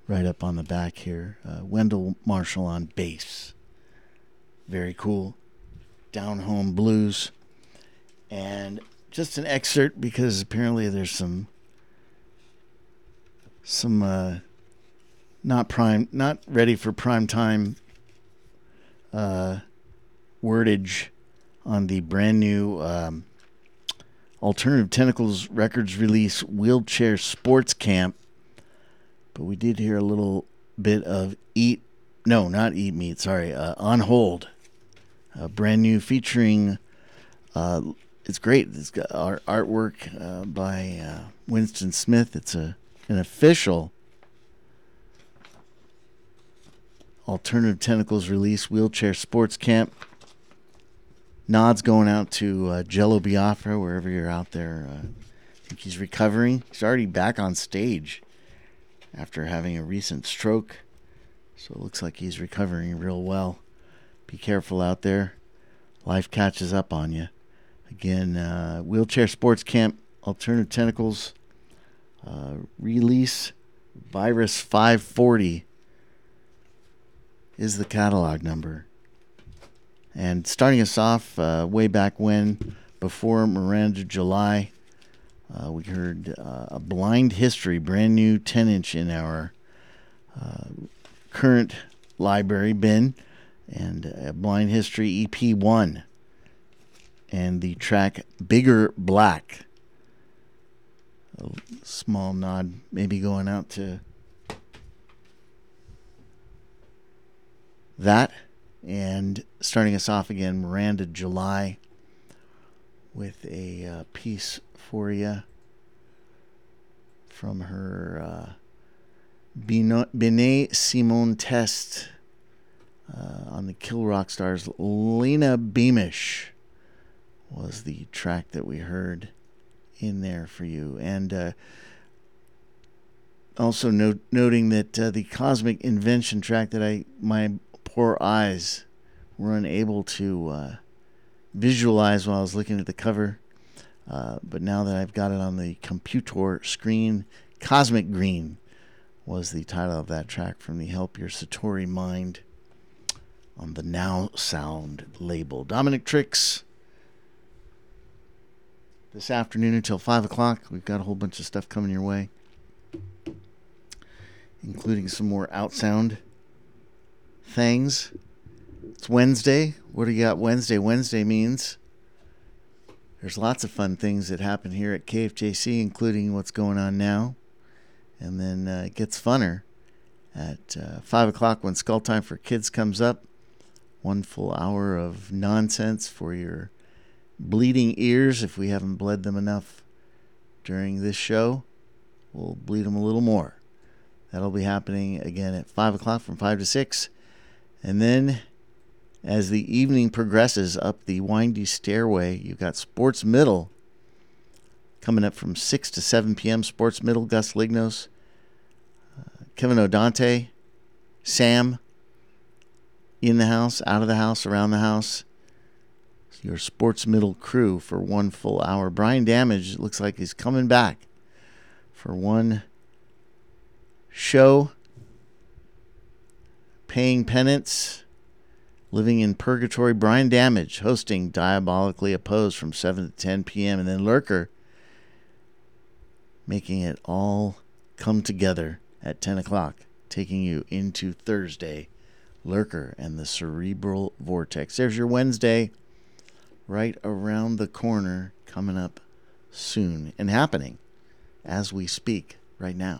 right up on the back here. Wendell Marshall on bass. Very cool. Down Home Blues. And just an excerpt because apparently there's some not ready for prime time wordage on the brand new Alternative Tentacles Records release Wheelchair Sports Camp. But we did hear a little bit of not Eat Meat, sorry, On Hold. Brand new featuring, it's great. It's got artwork by Winston Smith. It's an official Alternative Tentacles release, Wheelchair Sports Camp. Nods going out to Jello Biafra, wherever you're out there. I think he's recovering. He's already back on stage after having a recent stroke. So it looks like he's recovering real well. Be careful out there. Life catches up on you. Again, Wheelchair Sports Camp, Alternative Tentacles, release Virus 540 is the catalog number. And starting us off way back when, before Miranda July, we heard a Blind History, brand new 10-inch in our current library bin, and a Blind History EP1, and the track Bigger Black. A small nod maybe going out to that. And starting us off again, Miranda July with a piece for you from her Benet Simone Test on the Kill Rock Stars. Lena Beamish was the track that we heard in there for you. And also noting that the Cosmic Invention track that my poor eyes were unable to visualize while I was looking at the cover. But now that I've got it on the computer screen, Cosmic Green was the title of that track from the Help Your Satori Mind on the Now Sound label. Dominic Tricks this afternoon until 5 o'clock. We've got a whole bunch of stuff coming your way, including some more Outsound things. It's Wednesday. What do you got Wednesday? Wednesday means there's lots of fun things that happen here at KFJC, including what's going on now. And then it gets funner at 5 o'clock when Skull Time for Kids comes up. 1 full hour of nonsense for your bleeding ears. If we haven't bled them enough during this show, we'll bleed them a little more. That'll be happening again at 5 o'clock from 5 to 6. And then as the evening progresses up the windy stairway, you've got Sports Middle coming up from 6 to 7 p.m. Sports Middle, Gus Lignos, Kevin O'Dante, Sam, in the house, out of the house, around the house. Your Sports Middle crew for 1 full hour. Brian Damage looks like he's coming back for one show. Paying penance, living in purgatory. Brian Damage hosting Diabolically Opposed from 7 to 10 p.m. And then Lurker making it all come together at 10 o'clock, taking you into Thursday. Lurker and the Cerebral Vortex. There's your Wednesday, right around the corner, coming up soon and happening as we speak right now.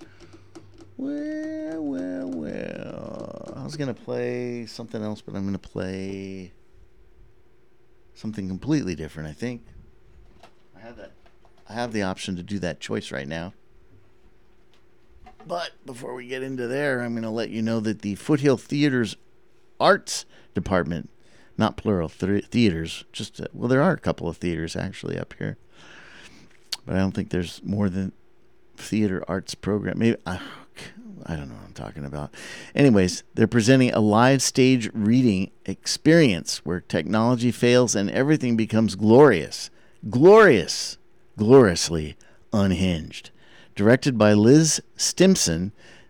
Well. I was going to play something else, but I'm going to play something completely different, I think. I have the option to do that choice right now. But before we get into there, I'm going to let you know that the Foothill Theater's Arts Department, not plural, theaters, there are a couple of theaters actually up here. But I don't think there's more than theater arts program. Maybe, I don't know what I'm talking about. Anyways, they're presenting a live stage reading experience where technology fails and everything becomes glorious. Gloriously unhinged. Directed by Liz Stimson,